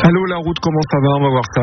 Allô, la route, comment ça va? On va voir ça.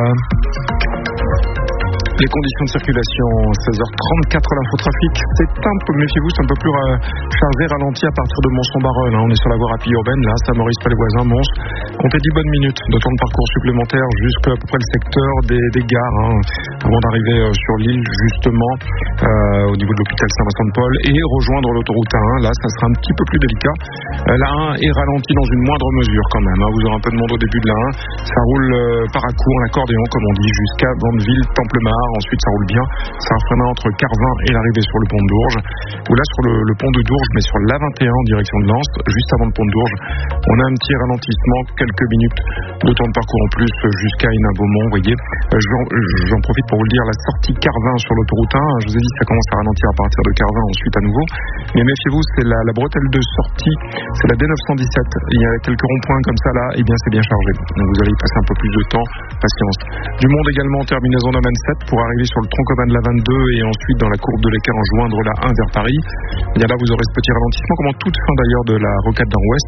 Les conditions de circulation, 16h34, l'infotrafic, c'est un peu, méfiez-vous, c'est un peu plus chargé, ralenti à partir de Mons-en-Barœul. On est sur la voie rapide urbaine, là, Saint-Maurice, pas les voisins, Mons. Comptez 10 bonnes minutes de temps de parcours supplémentaire jusqu'à peu près le secteur des gares, avant d'arriver sur l'île, justement, au niveau de l'hôpital Saint-Vincent-de-Paul, et rejoindre l'autoroute A1. Là, ça sera un petit peu plus délicat. La 1 est ralentie dans une moindre mesure quand même. Vous aurez un peu de monde au début de la 1. Ça roule par à coup, en accordéon, comme on dit, jusqu'à Vandeville, Templemar. Ensuite, ça roule bien. Ça refreinera entre Carvin et l'arrivée sur le pont de Dourges. Ou là, sur le pont de Dourges, mais sur l'A21 en direction de Lens, juste avant le pont de Dourges, on a un petit ralentissement, quelques minutes de temps de parcours en plus jusqu'à Hénin-Beaumont. Vous voyez, j'en profite pour vous le dire, la sortie Carvin sur l'autoroute 1, je vous ai dit que ça commence à ralentir à partir de Carvin, ensuite à nouveau. Mais méfiez-vous, c'est la bretelle de sortie, c'est la D917. Il y a quelques ronds-points comme ça là, et bien c'est bien chargé. Donc vous allez y passer un peu plus de temps, patience. Du monde également en terminaison de la 27 pour arriver sur le tronc commun de la 22 et ensuite dans la courbe de l'Équerre en joindre la 1 vers Paris. Et là vous aurez ce petit ralentissement, comme en toute fin d'ailleurs de la rocade nord-ouest.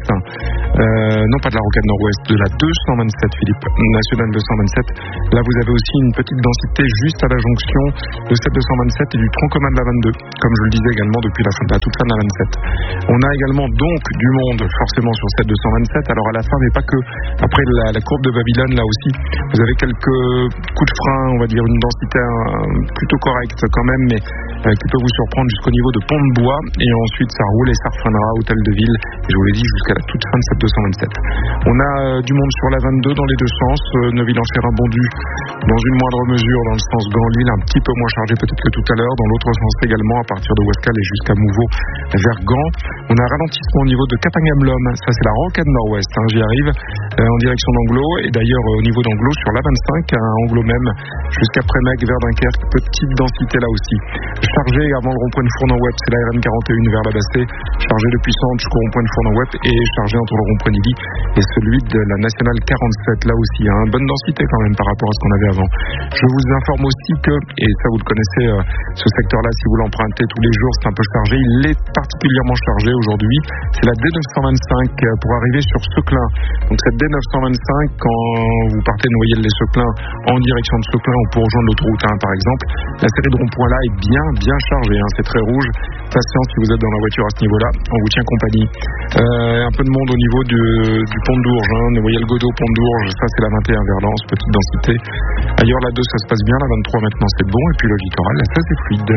Non pas de la rocade nord-ouest, de la 227, Philippe, nationale 227. Là vous avez aussi une petite densité juste à la jonction de cette 227 et du tronc commun de la 22, comme je le disais également depuis la toute fin de la 27. On a également donc du monde forcément sur cette 227, alors à la fin, mais pas que. Après la courbe de Babylone, là aussi, vous avez quelques coups de frein, on va dire une densité plutôt correcte quand même, mais qui peut vous surprendre jusqu'au niveau de Pont de Bois, et ensuite ça roule et ça refreinera Hôtel de Ville, et je vous l'ai dit, jusqu'à la toute fin de cette 227. On a du monde sur la 22 dans les deux sens, Neuville-en-Cher-Bondu dans une moindre mesure dans le sens Gand-Lille, un petit peu moins chargé peut-être que tout à l'heure, dans l'autre sens également, à partir de Ouescal et jusqu'à Mouveau vers Gand. On a un ralentissement au niveau de Catangam-Lom, ça c'est la rocade nord-ouest, j'y arrive, en direction d'Anglo, et d'ailleurs au niveau d'Anglo sur la 25, à Anglo même, jusqu'à Prémec vers Dunkerque, petite densité là aussi. Chargé avant le rond-point de Fournan-Web, c'est la RN 41 vers la Bassée, chargé depuis Centre jusqu'au rond-point de Fournan-Web et chargé entre le rond-point d'Illy et celui de la nationale 47, là aussi, bonne densité quand même par rapport à ce qu'on avait avant. Je vous informe aussi que, et ça vous le connaissez, ce secteur-là, si vous l'empruntez tous les jours, c'est un peu chargé, il est particulièrement chargé aujourd'hui, c'est la D925 pour arriver sur Seclin. Donc cette D925, quand vous partez de Noyelles-les-Seclins en direction de Seclin ou pour rejoindre l'autoroute 1 par exemple, la série de ronds-points là est bien chargée, c'est très rouge. Patience si vous êtes dans la voiture à ce niveau-là, on vous tient compagnie. Un peu de monde au niveau du pont de Dourges, Noyelles-Godeau, pont de Dourges, ça c'est la 21 vers Lens, petite densité. Ailleurs la 2 ça se passe bien, la 23 maintenant c'est bon, et puis le littoral, là ça c'est fluide.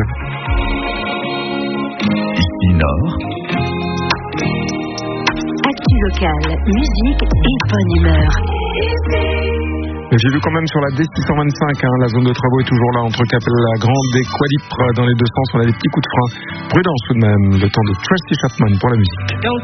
Ici Nord. Actu locale, musique et bonne humeur. J'ai vu quand même sur la D625, la zone de travaux est toujours là entre Capelle-la-Grande et Qualipre dans les deux sens. On a des petits coups de frein. Prudence tout de même, le temps de Tracy Chapman pour la musique.